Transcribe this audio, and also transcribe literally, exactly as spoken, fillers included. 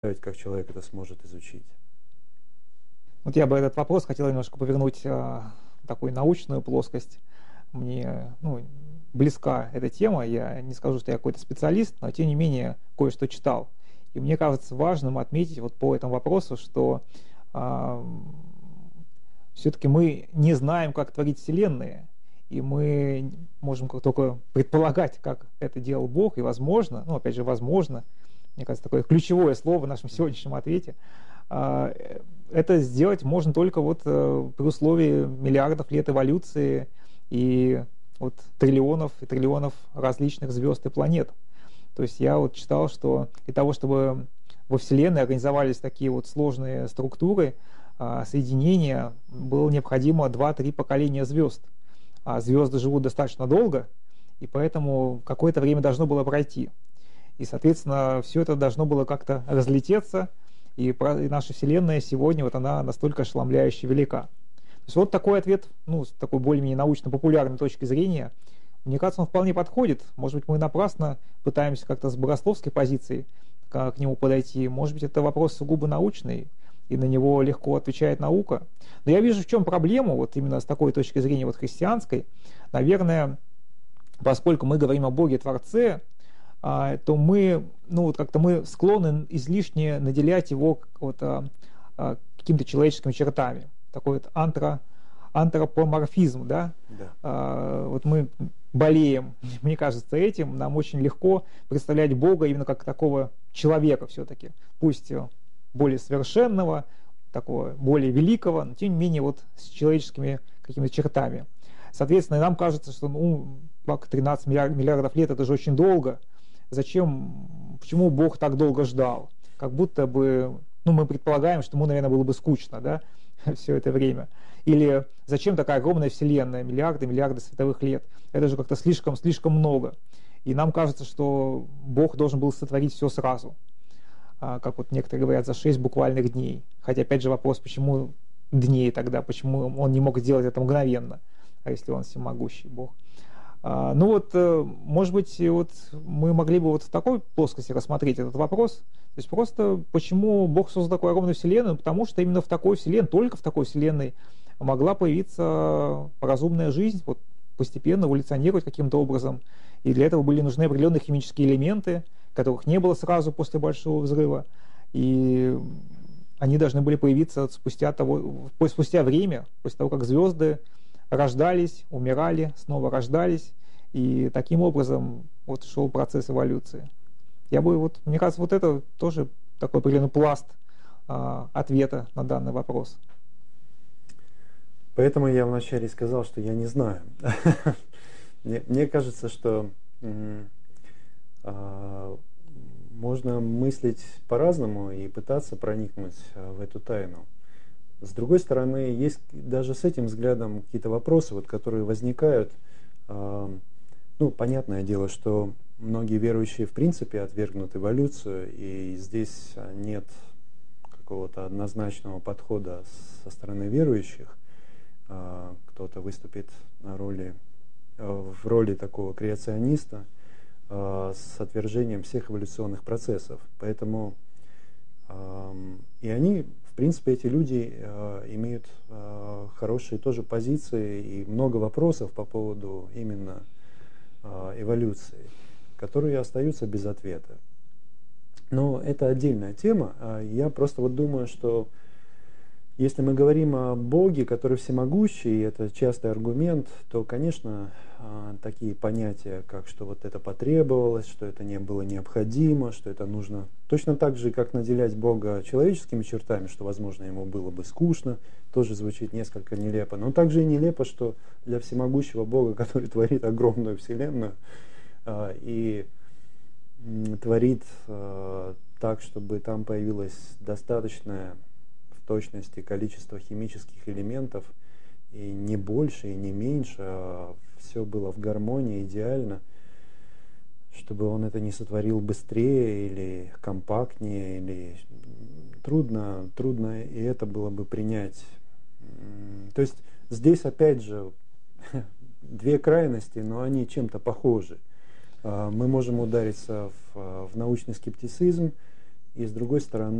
как человек это сможет изучить. Вот я бы этот вопрос хотел немножко повернуть в такую научную плоскость. Мне ну, близка эта тема, я не скажу, что я какой-то специалист, но тем не менее кое-что читал. И мне кажется важным отметить вот по этому вопросу, что э, все-таки мы не знаем, как творить вселенные, и мы можем только предполагать, как это делал Бог, и возможно, ну опять же возможно, мне кажется, такое ключевое слово в нашем сегодняшнем ответе, э, это сделать можно только вот э, при условии миллиардов лет эволюции и вот триллионов и триллионов различных звезд и планет. То есть я вот читал, что для того, чтобы во Вселенной организовались такие вот сложные структуры, э, соединения, было необходимо два-три поколения звезд. А звезды живут достаточно долго, и поэтому какое-то время должно было пройти. И, соответственно, все это должно было как-то разлететься, и наша Вселенная сегодня, вот она настолько ошеломляюще велика. То есть вот такой ответ, ну, с такой более-менее научно-популярной точки зрения, мне кажется, он вполне подходит. Может быть, мы напрасно пытаемся как-то с богословской позиции к нему подойти. Может быть, это вопрос сугубо научный, и на него легко отвечает наука. Но я вижу, в чем проблема, вот именно с такой точки зрения вот христианской. Наверное, поскольку мы говорим о Боге-Творце, то мы, ну вот как-то мы склонны излишне наделять его вот, а, а, какими-то человеческими чертами. Такой вот антро, антропоморфизм, да? Да. А, вот мы болеем, мне кажется, этим. Нам очень легко представлять Бога именно как такого человека все-таки. Пусть более совершенного, такого более великого, но тем не менее вот с человеческими какими-то чертами. Соответственно, нам кажется, что ну, тринадцать миллиардов лет это же очень долго. Зачем, почему Бог так долго ждал? Как будто бы, ну, мы предполагаем, что ему, наверное, было бы скучно, да, все это время. Или зачем такая огромная вселенная, миллиарды, миллиарды световых лет? Это же как-то слишком, слишком много. И нам кажется, что Бог должен был сотворить все сразу. Как вот некоторые говорят, за шесть буквальных дней. Хотя, опять же, вопрос, почему дней тогда, почему он не мог сделать это мгновенно, а если он всемогущий Бог. Ну вот, может быть, вот мы могли бы вот в такой плоскости рассмотреть этот вопрос. То есть просто почему Бог создал такую огромную вселенную? Потому что именно в такой вселенной, только в такой вселенной могла появиться разумная жизнь, вот постепенно эволюционировать каким-то образом. И для этого были нужны определенные химические элементы, которых не было сразу после Большого взрыва. И они должны были появиться спустя, того, спустя время, после того, как звезды рождались, умирали, снова рождались, и таким образом вот шел процесс эволюции. Я бы вот, мне кажется, вот это тоже такой определенный пласт а, ответа на данный вопрос. Поэтому я вначале сказал, что я не знаю. мне, мне кажется, что а, можно мыслить по-разному и пытаться проникнуть в эту тайну. С другой стороны, есть даже с этим взглядом какие-то вопросы, вот, которые возникают. Ну, понятное дело, что многие верующие в принципе отвергнут эволюцию, и здесь нет какого-то однозначного подхода со стороны верующих. Кто-то выступит на роли, в роли такого креациониста с отвержением всех эволюционных процессов. Поэтому и они, в принципе, эти люди э, имеют э, хорошие тоже позиции и много вопросов по поводу именно э, эволюции, которые остаются без ответа. Но это отдельная тема. Я просто вот думаю, что если мы говорим о Боге, который всемогущий, и это частый аргумент, то, конечно, такие понятия, как что вот это потребовалось, что это не было необходимо, что это нужно, точно так же, как наделять Бога человеческими чертами, что, возможно, ему было бы скучно, тоже звучит несколько нелепо. Но также и нелепо, что для всемогущего Бога, который творит огромную вселенную и творит так, чтобы там появилось достаточное в точности количество химических элементов, и не больше, и не меньше, а все было в гармонии, идеально, чтобы он это не сотворил быстрее или компактнее, или трудно, трудно и это было бы принять. То есть здесь опять же две крайности, но они чем-то похожи. Мы можем удариться в, в научный скептицизм и с другой стороны,